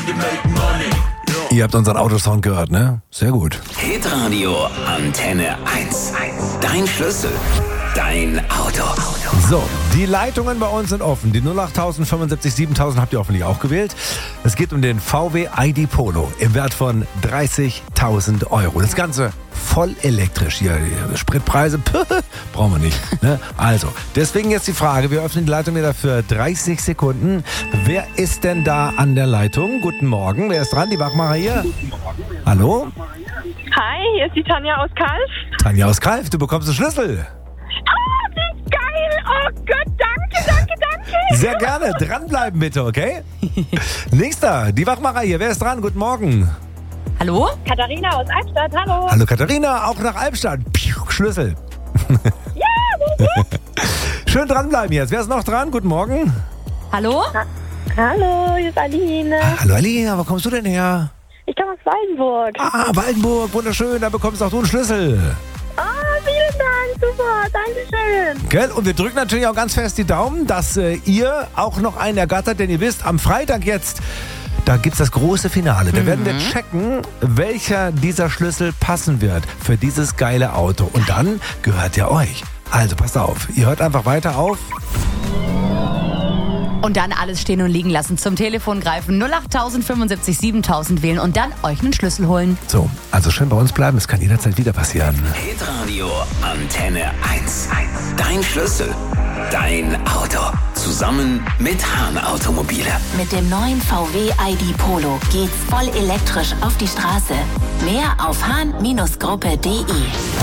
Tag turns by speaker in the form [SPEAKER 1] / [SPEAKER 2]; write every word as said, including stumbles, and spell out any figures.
[SPEAKER 1] Ihr habt unseren Autosound gehört, ne? Sehr gut.
[SPEAKER 2] Hitradio Antenne eins. Dein Schlüssel. Dein Auto.
[SPEAKER 1] So, die Leitungen bei uns sind offen. Die null acht fünfundsiebzig siebentausend habt ihr hoffentlich auch gewählt. Es geht um den V W I D Polo im Wert von dreißigtausend Euro. Das Ganze voll elektrisch. Hier, hier Spritpreise, brauchen wir nicht. Ne? Also, deswegen jetzt die Frage. Wir öffnen die Leitung wieder für dreißig Sekunden. Wer ist denn da an der Leitung? Guten Morgen. Wer ist dran? Die Wachmacher hier? Hallo?
[SPEAKER 3] Hi, hier ist die Tanja aus Kalf.
[SPEAKER 1] Tanja aus Kalf, du bekommst einen Schlüssel.
[SPEAKER 3] Ah, wie geil! Oh Gott, danke, danke, danke!
[SPEAKER 1] Sehr gerne. Dranbleiben bitte, okay? Nächster, die Wachmacher hier. Wer ist dran? Guten Morgen.
[SPEAKER 4] Hallo?
[SPEAKER 3] Katharina aus Albstadt, hallo.
[SPEAKER 1] Hallo Katharina, auch nach Albstadt. Piu, Schlüssel.
[SPEAKER 3] Ja,
[SPEAKER 1] Schön dranbleiben jetzt. Wer ist noch dran? Guten Morgen.
[SPEAKER 4] Hallo?
[SPEAKER 3] hallo, hier ist Aline.
[SPEAKER 1] Hallo Alina, wo kommst du denn her?
[SPEAKER 3] Ich komme aus Waldenburg.
[SPEAKER 1] Ah, Waldenburg, wunderschön. Da bekommst auch du einen Schlüssel.
[SPEAKER 3] Ah, vielen Dank, super, danke schön.
[SPEAKER 1] Gell? Und wir drücken natürlich auch ganz fest die Daumen, dass äh, ihr auch noch einen ergattert, denn ihr wisst, am Freitag jetzt, da gibt's das große Finale. Da werden wir checken, welcher dieser Schlüssel passen wird für dieses geile Auto. Und dann gehört er euch. Also passt auf, ihr hört einfach weiter auf.
[SPEAKER 4] Und dann alles stehen und liegen lassen, zum Telefon greifen, null acht fünfundsiebzig siebentausend wählen und dann euch einen Schlüssel holen.
[SPEAKER 1] So, also schön bei uns bleiben, es kann jederzeit wieder passieren.
[SPEAKER 2] Hitradio Antenne eins. Dein Schlüssel. Dein Auto. Zusammen mit Hahn Automobile.
[SPEAKER 5] Mit dem neuen V W I D Polo geht's voll elektrisch auf die Straße. Mehr auf hahn Gruppe punkt de.